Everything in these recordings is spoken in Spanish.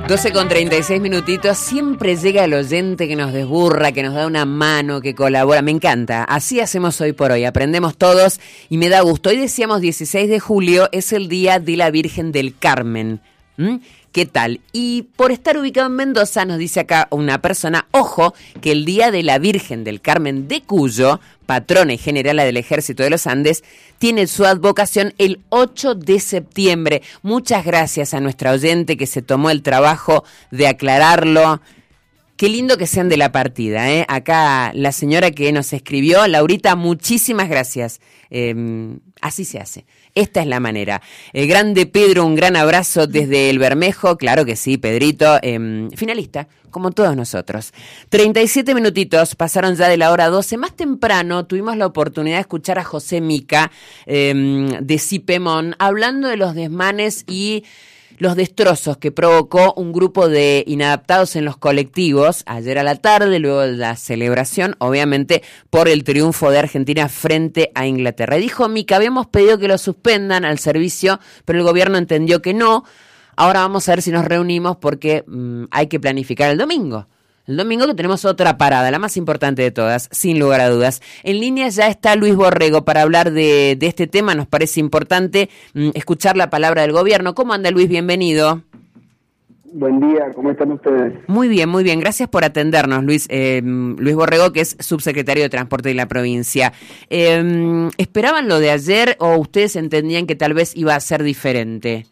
12:36, siempre llega el oyente que nos desburra, que nos da una mano, que colabora, me encanta. Así hacemos hoy por hoy, aprendemos todos y me da gusto. Hoy decíamos 16 de julio, es el día de la Virgen del Carmen. ¿Qué tal? Y por estar ubicado en Mendoza, nos dice acá una persona, ojo, que el día de la Virgen del Carmen de Cuyo, patrona y generala del Ejército de los Andes, tiene su advocación el 8 de septiembre. Muchas gracias a nuestra oyente que se tomó el trabajo de aclararlo. Qué lindo que sean de la partida, ¿eh? Acá la señora que nos escribió, Laurita, muchísimas gracias. Así se hace. Esta es la manera. Grande Pedro, un gran abrazo desde el Bermejo. Claro que sí, Pedrito. Finalista, como todos nosotros. 37 minutitos pasaron ya de la hora 12. Más temprano tuvimos la oportunidad de escuchar a José Mica de CIPEMON hablando de los desmanes y los destrozos que provocó un grupo de inadaptados en los colectivos ayer a la tarde, luego de la celebración, obviamente, por el triunfo de Argentina frente a Inglaterra. Y dijo Mica, habíamos pedido que lo suspendan al servicio, pero el gobierno entendió que no. Ahora vamos a ver si nos reunimos porque hay que planificar el domingo. El domingo que tenemos otra parada, la más importante de todas, sin lugar a dudas. En línea ya está Luis Borrego para hablar de este tema. Nos parece importante escuchar la palabra del gobierno. ¿Cómo anda, Luis? Bienvenido. Buen día, ¿cómo están ustedes? Muy bien, muy bien. Gracias por atendernos, Luis. Luis Borrego, que es subsecretario de Transporte de la provincia. ¿Esperaban lo de ayer o ustedes entendían que tal vez iba a ser diferente?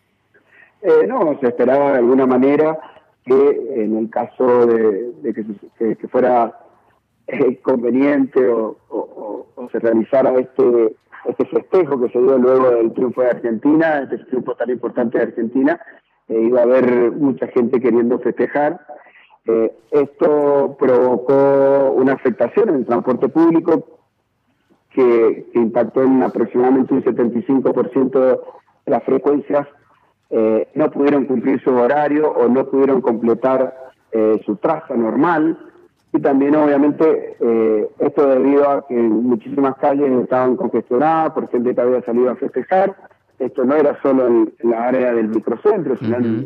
No, se esperaba de alguna manera que en el caso de que fuera conveniente o se realizara este festejo que se dio luego del triunfo de Argentina, este triunfo tan importante de Argentina, iba a haber mucha gente queriendo festejar. Esto provocó una afectación en el transporte público que impactó en aproximadamente un 75% de las frecuencias. No pudieron cumplir su horario o no pudieron completar su traza normal, y también obviamente esto debido a que muchísimas calles estaban congestionadas por gente que había salido a festejar. Esto no era solo en la área del microcentro, sino en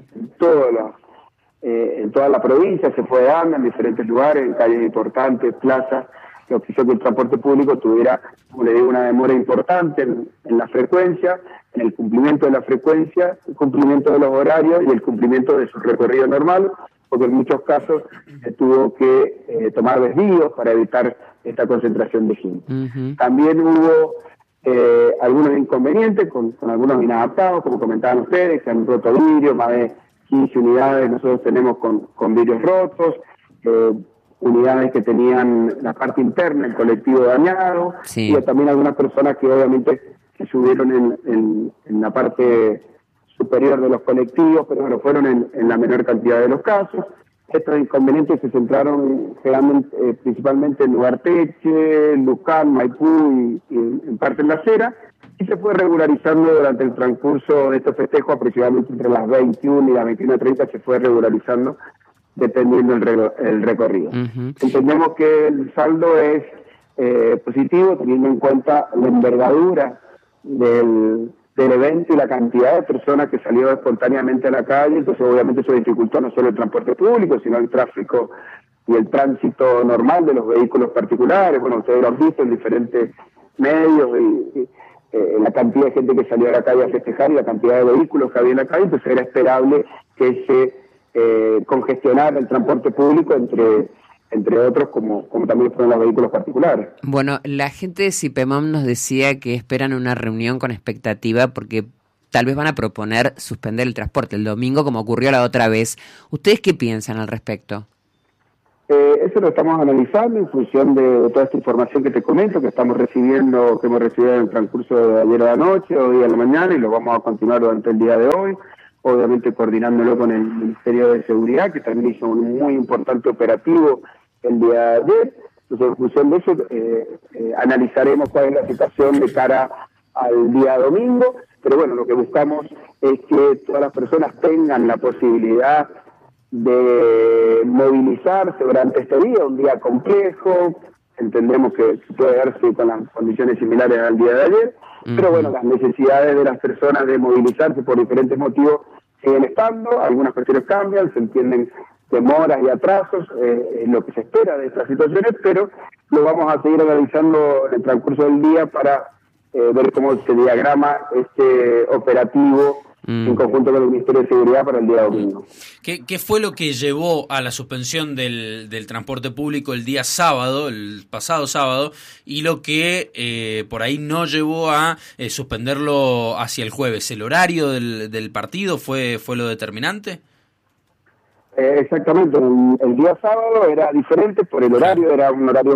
toda la provincia se fue dando en diferentes lugares, en calles importantes, plazas, lo que hizo que el transporte público tuviera, como le digo, una demora importante en la frecuencia, en el cumplimiento de la frecuencia, el cumplimiento de los horarios y el cumplimiento de su recorrido normal, porque en muchos casos se tuvo que tomar desvíos para evitar esta concentración de gente. También hubo algunos inconvenientes con algunos inadaptados, como comentaban ustedes, que han roto vidrio, más de 15 unidades nosotros tenemos con vidrios rotos, unidades que tenían la parte interna, el colectivo dañado, sí. Y también algunas personas que obviamente se subieron en la parte superior de los colectivos, pero bueno, fueron en la menor cantidad de los casos. Estos inconvenientes se centraron principalmente en Ugarteche, Luján, Maipú y en parte en La Cera, y se fue regularizando durante el transcurso de estos festejos, aproximadamente entre las 21 y las 21:30 se fue regularizando dependiendo el recorrido. Entendemos que el saldo es positivo, teniendo en cuenta la envergadura del evento y la cantidad de personas que salieron espontáneamente a la calle. Entonces obviamente eso dificultó no solo el transporte público, sino el tráfico y el tránsito normal de los vehículos particulares. Bueno, ustedes lo han visto en diferentes medios, y la cantidad de gente que salió a la calle a festejar y la cantidad de vehículos que había en la calle, entonces era esperable que se congestionar el transporte público entre otros como también fueron los vehículos particulares. Bueno, la gente de CIPEMON nos decía que esperan una reunión con expectativa porque tal vez van a proponer suspender el transporte el domingo como ocurrió la otra vez. ¿Ustedes qué piensan al respecto? Eso lo estamos analizando en función de toda esta información que te comento, que hemos recibido en el transcurso de ayer a la noche, hoy a la mañana, y lo vamos a continuar durante el día de hoy. Obviamente coordinándolo con el Ministerio de Seguridad, que también hizo un muy importante operativo el día de ayer. Entonces, en función de eso, analizaremos cuál es la situación de cara al día domingo, pero bueno, lo que buscamos es que todas las personas tengan la posibilidad de movilizarse durante este día, un día complejo. Entendemos que puede darse con las condiciones similares al día de ayer, pero bueno, las necesidades de las personas de movilizarse por diferentes motivos siguen estando, algunas cuestiones cambian, se entienden demoras y atrasos, lo que se espera de estas situaciones, pero lo vamos a seguir analizando en el transcurso del día para ver cómo se diagrama este operativo en conjunto con el Ministerio de Seguridad para el día domingo. ¿Qué fue lo que llevó a la suspensión del transporte público el día sábado, el pasado sábado, y lo que por ahí no llevó a suspenderlo hacia el jueves? ¿El horario del partido fue lo determinante? Exactamente, el día sábado era diferente por el horario, era un horario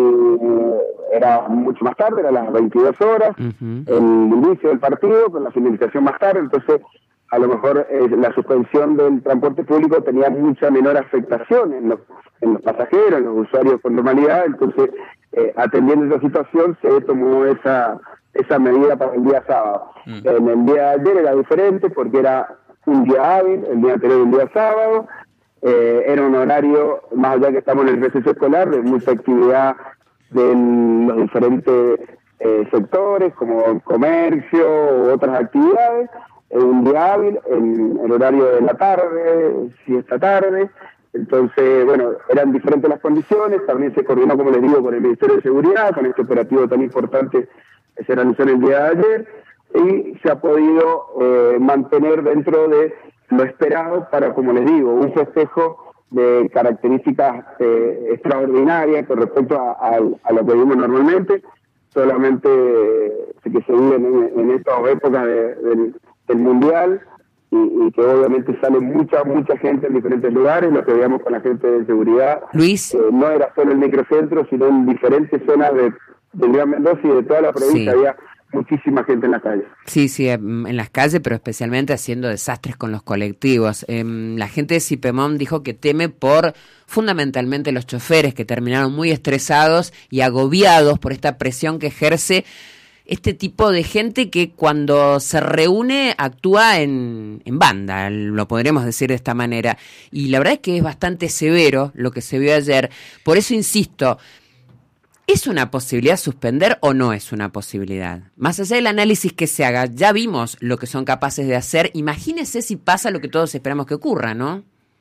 era mucho más tarde, era a las 22 horas, el inicio del partido con la finalización más tarde, entonces a lo mejor la suspensión del transporte público tenía mucha menor afectación en los pasajeros, en los usuarios con normalidad, entonces atendiendo esa situación se tomó esa medida para el día sábado. En el día de ayer era diferente porque era un día hábil, el día anterior un día sábado. Era un horario, más allá que estamos en el receso escolar, de mucha actividad de los diferentes sectores, como comercio u otras actividades. Un día hábil, en el horario de la tarde, siesta tarde. Entonces, bueno, eran diferentes las condiciones. También se coordinó, como les digo, con el Ministerio de Seguridad, con este operativo tan importante que se realizó en el día de ayer, y se ha podido mantener dentro de lo esperado para, como les digo, un festejo de características extraordinarias con respecto a lo que vimos normalmente, solamente que se vive en estas épocas del Mundial, y que obviamente sale mucha gente en diferentes lugares. Lo que veíamos con la gente de seguridad, Luis, no era solo el microcentro, sino en diferentes zonas del Gran Mendoza y de toda la provincia. Sí. Había muchísima gente en las calles. Sí, en las calles, pero especialmente haciendo desastres con los colectivos. La gente de Cipemón dijo que teme por fundamentalmente los choferes, que terminaron muy estresados y agobiados por esta presión que ejerce este tipo de gente que cuando se reúne actúa en banda, lo podremos decir de esta manera. Y la verdad es que es bastante severo lo que se vio ayer. Por eso insisto, ¿es una posibilidad suspender o no es una posibilidad? Más allá del análisis que se haga, ya vimos lo que son capaces de hacer. Imagínese si pasa lo que todos esperamos que ocurra, ¿no?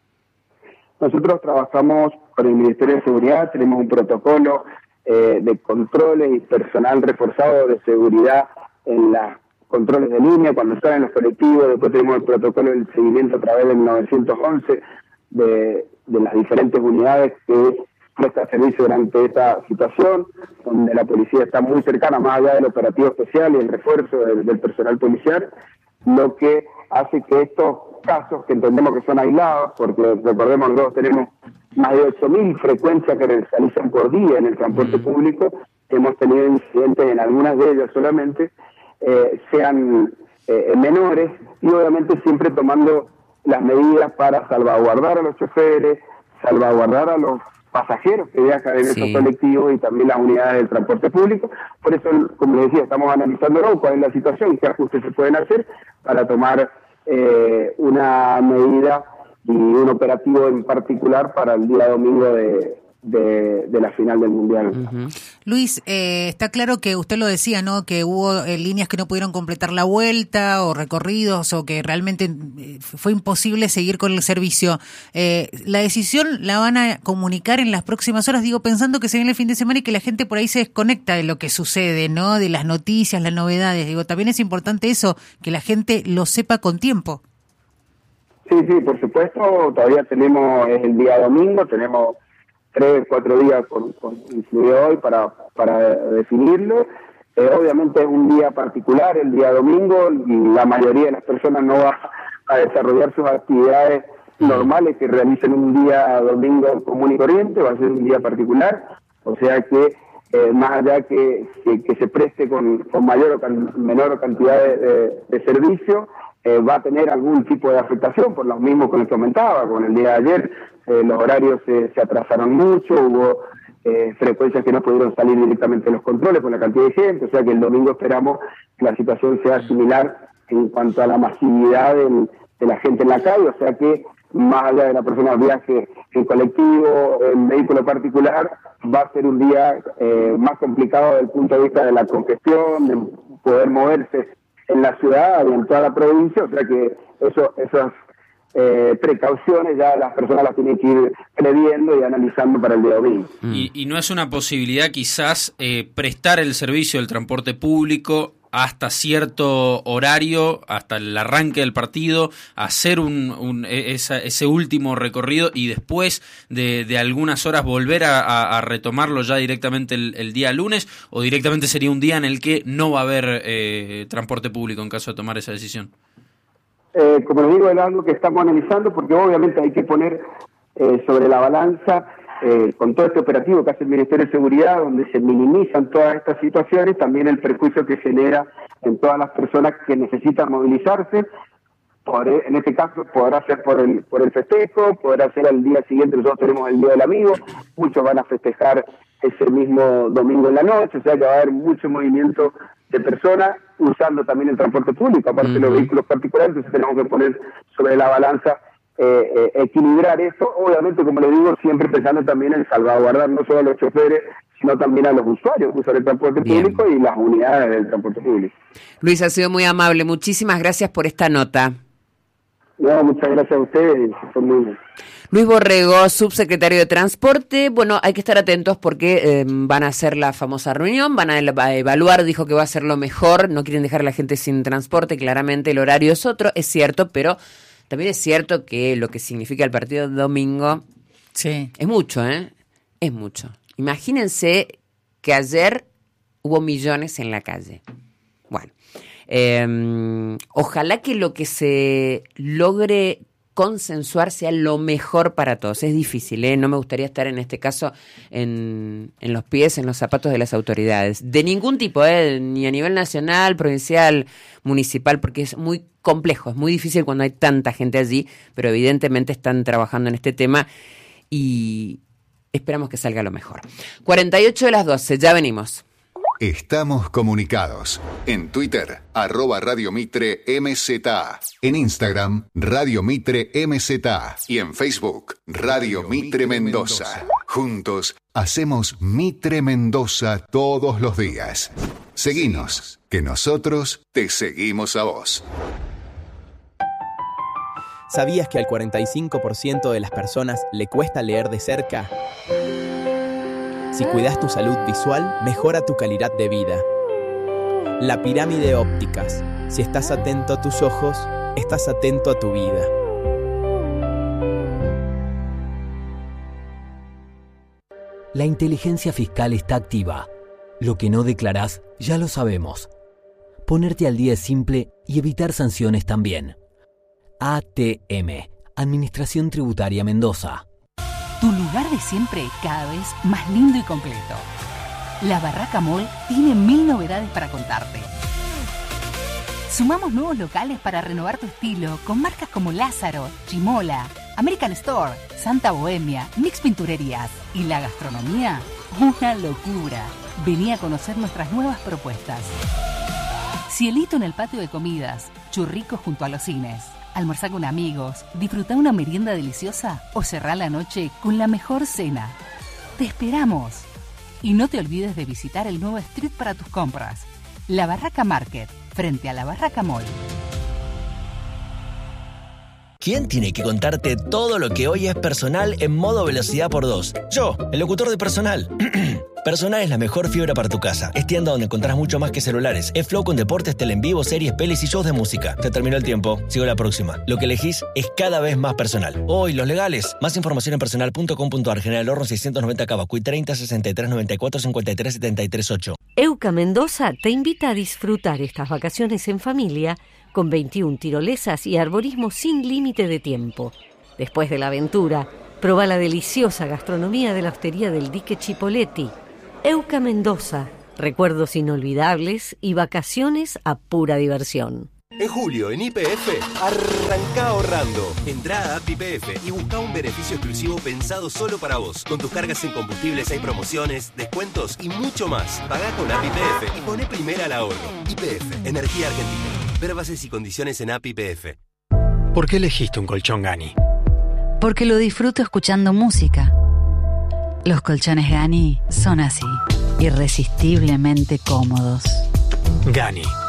Nosotros trabajamos con el Ministerio de Seguridad, tenemos un protocolo de controles y personal reforzado de seguridad en los controles de línea, cuando salen los colectivos. Después tenemos el protocolo del seguimiento a través del 911 de las diferentes unidades que presta servicio durante esta situación, donde la policía está muy cercana, más allá del operativo especial y el refuerzo del personal policial, lo que hace que estos casos, que entendemos que son aislados, porque recordemos, nosotros tenemos más de 8.000 frecuencias que realizan por día en el transporte público, hemos tenido incidentes en algunas de ellas solamente, sean menores, y obviamente siempre tomando las medidas para salvaguardar a los choferes, salvaguardar a los pasajeros que viajan en esos colectivos y también las unidades del transporte público. Por eso, como les decía, estamos analizando cuál es la situación, qué ajustes se pueden hacer para tomar una medida y un operativo en particular para el día domingo de la final del Mundial. Luis, está claro que usted lo decía, ¿no? Que hubo líneas que no pudieron completar la vuelta o recorridos o que realmente fue imposible seguir con el servicio. ¿La decisión la van a comunicar en las próximas horas? Digo, pensando que se viene el fin de semana y que la gente por ahí se desconecta de lo que sucede, ¿no? De las noticias, las novedades. Digo, también es importante eso, que la gente lo sepa con tiempo. Sí, por supuesto. Todavía tenemos el día domingo, tenemos 3-4 días incluido hoy para definirlo. Obviamente es un día particular, el día domingo, y la mayoría de las personas no va a desarrollar sus actividades normales que realicen un día domingo común y corriente, va a ser un día particular, o sea que más allá que se preste con mayor o menor cantidad de servicio, va a tener algún tipo de afectación, por lo mismo que les comentaba, con el día de ayer. Los horarios se atrasaron mucho, hubo frecuencias que no pudieron salir directamente de los controles por la cantidad de gente, o sea que el domingo esperamos que la situación sea similar en cuanto a la masividad de la gente en la calle, o sea que más allá de la persona viaje en colectivo, en vehículo particular, va a ser un día más complicado desde el punto de vista de la congestión, de poder moverse en la ciudad y en toda la provincia, o sea que esas precauciones ya las personas las tienen que ir previendo y analizando para el día domingo. ¿Y no es una posibilidad quizás prestar el servicio del transporte público hasta cierto horario, hasta el arranque del partido, hacer ese último recorrido y después de algunas horas volver a retomarlo ya directamente el día lunes, o directamente sería un día en el que no va a haber transporte público en caso de tomar esa decisión? Como les digo, es algo que estamos analizando, porque obviamente hay que poner sobre la balanza, con todo este operativo que hace el Ministerio de Seguridad, donde se minimizan todas estas situaciones, también el perjuicio que genera en todas las personas que necesitan movilizarse. En este caso podrá ser por el festejo, podrá ser al día siguiente. Nosotros tenemos el Día del Amigo, muchos van a festejar ese mismo domingo en la noche, o sea que va a haber mucho movimiento de personas usando también el transporte público, aparte de los vehículos particulares. Entonces tenemos que poner sobre la balanza, equilibrar eso, obviamente, como les digo, siempre pensando también en salvaguardar no solo a los choferes, sino también a los usuarios que usan el transporte público y las unidades del transporte público. Luis, ha sido muy amable, muchísimas gracias por esta nota. No, muchas gracias a ustedes, son muy bien. Luis Borrego, subsecretario de Transporte. Bueno, hay que estar atentos porque van a hacer la famosa reunión, van a evaluar, dijo que va a ser lo mejor, no quieren dejar a la gente sin transporte, claramente el horario es otro, es cierto, pero también es cierto que lo que significa el partido de domingo es mucho, es mucho. Imagínense que ayer hubo millones en la calle. Bueno, ojalá que lo que se logre consensuar sea lo mejor para todos. Es difícil, no me gustaría estar en este caso en los pies, en los zapatos de las autoridades. De ningún tipo, ni a nivel nacional, provincial, municipal, porque es muy complejo, es muy difícil cuando hay tanta gente allí, pero evidentemente están trabajando en este tema y esperamos que salga lo mejor. 48:12, ya venimos. Estamos comunicados. En Twitter, @Radio Mitre MZA. En Instagram, Radio Mitre MZA. Y en Facebook, Radio Mitre Mendoza. Juntos, hacemos Mitre Mendoza todos los días. Seguinos, que nosotros te seguimos a vos. ¿Sabías que al 45% de las personas le cuesta leer de cerca? Si cuidas tu salud visual, mejora tu calidad de vida. La Pirámide Ópticas. Si estás atento a tus ojos, estás atento a tu vida. La inteligencia fiscal está activa. Lo que no declarás, ya lo sabemos. Ponerte al día es simple y evitar sanciones también. ATM, Administración Tributaria Mendoza. Tu lugar de siempre cada vez más lindo y completo. La Barraca Mall tiene 1000 novedades para contarte. Sumamos nuevos locales para renovar tu estilo con marcas como Lázaro, Chimola, American Store, Santa Bohemia, Mix Pinturerías y la gastronomía, una locura. Vení a conocer nuestras nuevas propuestas. Cielito en el patio de comidas, churricos junto a los cines. Almorzá con amigos, disfrutá una merienda deliciosa o cerrá la noche con la mejor cena. ¡Te esperamos! Y no te olvides de visitar el nuevo street para tus compras. La Barraca Market, frente a la Barraca Mall. ¿Quién tiene que contarte todo lo que hoy es Personal en modo velocidad por 2? Yo, el locutor de Personal. Personal es la mejor fibra para tu casa. Es tienda donde encontrás mucho más que celulares. Es Flow con deportes, tele en vivo, series, pelis y shows de música. Se terminó el tiempo. Sigo la próxima. Lo que elegís es cada vez más personal. Hoy, los legales. Más información en personal.com.ar. General Horno 690 Cavacuy 30 63 94 53 73 8. EUCA Mendoza te invita a disfrutar estas vacaciones en familia con 21 tirolesas y arborismo sin límite de tiempo. Después de la aventura, proba la deliciosa gastronomía de la hostería del Dique Chipoletti. EUCA Mendoza, recuerdos inolvidables y vacaciones a pura diversión. En julio, en YPF, arranca ahorrando. Entrá a App YPF y busca un beneficio exclusivo pensado solo para vos. Con tus cargas en combustibles hay promociones, descuentos y mucho más. Pagá con App YPF y poné primera al ahorro. YPF, Energía Argentina. Ver bases y condiciones en App YPF. ¿Por qué elegiste un colchón Gani? Porque lo disfruto escuchando música. Los colchones Gani son así, irresistiblemente cómodos. Gani,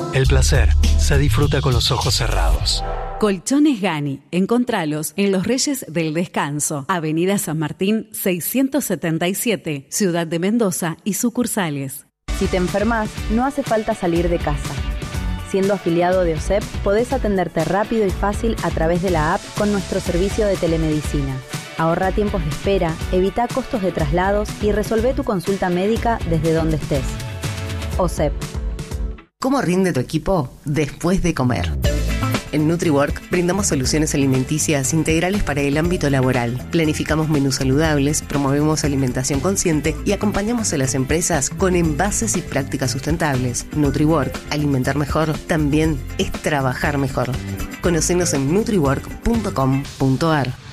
El placer se disfruta con los ojos cerrados. Colchones Gani. Encontralos en Los Reyes del Descanso, Avenida San Martín 677, Ciudad de Mendoza y sucursales. Si te enfermas, no hace falta salir de casa. Siendo afiliado de OSEP, podés atenderte rápido y fácil a través de la app con nuestro servicio de telemedicina. Ahorra tiempos de espera, evita costos de traslados y resolvé tu consulta médica desde donde estés. OSEP. ¿Cómo rinde tu equipo después de comer? En NutriWork brindamos soluciones alimenticias integrales para el ámbito laboral. Planificamos menús saludables, promovemos alimentación consciente y acompañamos a las empresas con envases y prácticas sustentables. NutriWork, alimentar mejor, también es trabajar mejor. Conocenos en nutriwork.com.ar.